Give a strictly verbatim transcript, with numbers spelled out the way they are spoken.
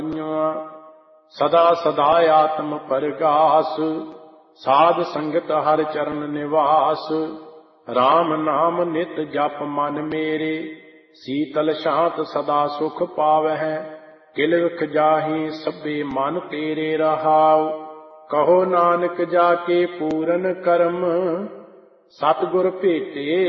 ਸਦਾ ਸਦਾ ਆਤਮ ਪਰਗਾਸ, ਸਾਧ ਸੰਗਤ ਹਰ ਚਰਨ ਨਿਵਾਸ। RAM ਨਾਮ ਨਿਤ ਜਪ ਮਨ ਮੇਰੇ, ਸੀਤਲ ਸ਼ਾਂਤ ਸਦਾ ਸੁਖ ਪਾਵਹਿ। ਕਿਲ ਵਿਖ ਜਾਹੀ ਸਭੇ ਮਨ ਤੇਰੇ ਰਹਾਉ, ਕਹੋ ਨਾਨਕ ਜਾ ਕੇ ਪੂਰਨ ਕਰਮ। ਸਤਿਗੁਰ ਭੇਟੇ